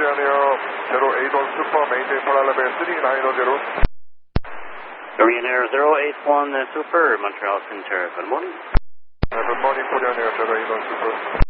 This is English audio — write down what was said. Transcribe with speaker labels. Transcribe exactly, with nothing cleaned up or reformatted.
Speaker 1: Korean Air zero eight one Super, maintain flight level three nine zero.
Speaker 2: Korean Air zero eight one Super, Montreal Center. Good morning.
Speaker 1: Good morning, Korean Air zero eight one Super.